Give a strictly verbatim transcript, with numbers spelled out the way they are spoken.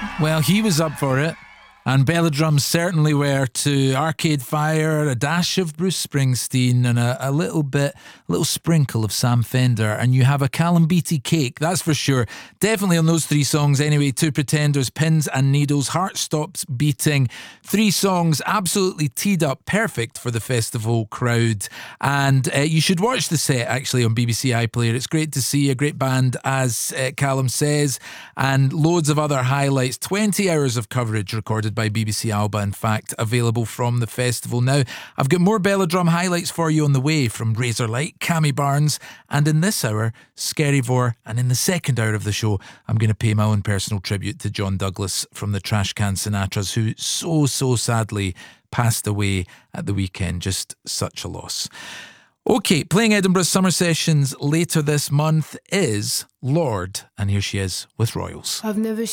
Well, he was up for it. And Belladrum certainly were to Arcade Fire, a dash of Bruce Springsteen and a, a little bit, a little sprinkle of Sam Fender. And you have a Callum Beattie cake, that's for sure. Definitely on those three songs anyway. Two Pretenders, Pins and Needles, Heart Stops Beating. Three songs absolutely teed up, perfect for the festival crowd. And uh, you should watch the set actually on B B C iPlayer. It's great to see a great band, as uh, Callum says, and loads of other highlights. twenty hours of coverage recorded by B B C Alba, in fact, available from the festival. Now, I've got more Belladrum highlights for you on the way from Razorlight, Cammy Barnes, and in this hour, Skerryvore, and in the second hour of the show, I'm going to pay my own personal tribute to John Douglas from the Trashcan Sinatras, who so, so sadly passed away at the weekend. Just such a loss. Okay, playing Edinburgh's summer sessions later this month is Lorde, and here she is with Royals. I've never